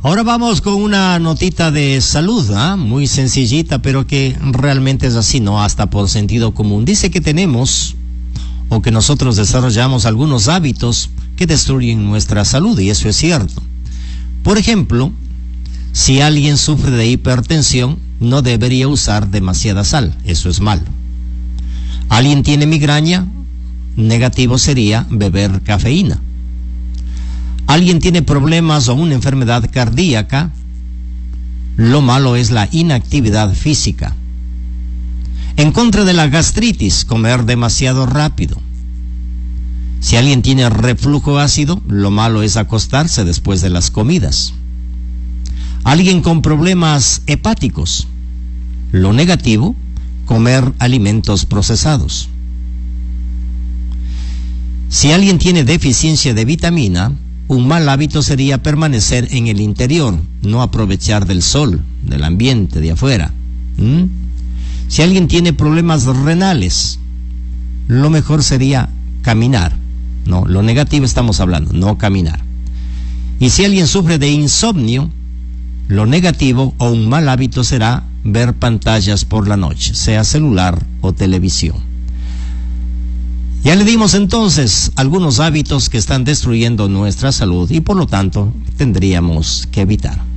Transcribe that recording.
Ahora vamos con una notita de salud, muy sencillita, pero que realmente es así, ¿no? Hasta por sentido común. Dice que tenemos, o que nosotros desarrollamos algunos hábitos que destruyen nuestra salud, y eso es cierto. Por ejemplo, si alguien sufre de hipertensión, no debería usar demasiada sal, eso es malo. ¿Alguien tiene migraña? Negativo sería beber cafeína. ¿Alguien tiene problemas o una enfermedad cardíaca? Lo malo es la inactividad física. En contra de la gastritis, comer demasiado rápido. Si alguien tiene reflujo ácido, lo malo es acostarse después de las comidas. Alguien con problemas hepáticos, lo negativo, comer alimentos procesados. Si alguien tiene deficiencia de vitamina, un mal hábito sería permanecer en el interior, no aprovechar del sol, del ambiente de afuera. Si alguien tiene problemas renales, lo mejor sería caminar. No, lo negativo estamos hablando, no caminar. Y si alguien sufre de insomnio, lo negativo o un mal hábito será ver pantallas por la noche, sea celular o televisión. Ya le dimos entonces algunos hábitos que están destruyendo nuestra salud y por lo tanto tendríamos que evitar.